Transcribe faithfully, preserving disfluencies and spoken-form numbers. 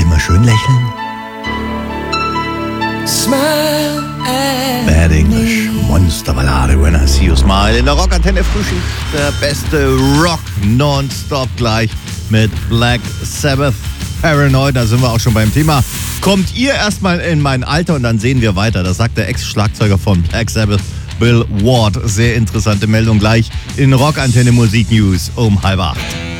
Immer schön lächeln. Smile at Bad English. Monsterballade, When I See You Smile. In der Rockantenne Frühschicht. Der beste Rock nonstop gleich mit Black Sabbath. Paranoid, da sind wir auch schon beim Thema. Kommt ihr erstmal in mein Alter und dann sehen wir weiter. Das sagt der Ex-Schlagzeuger von Black Sabbath, Bill Ward. Sehr interessante Meldung gleich in Rockantenne Musik News um halb acht.